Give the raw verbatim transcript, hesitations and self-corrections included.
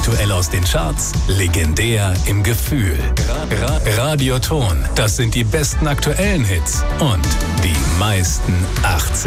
Aktuell aus den Charts, legendär im Gefühl. Ra- Radioton, das sind die besten aktuellen Hits und die meisten achtzig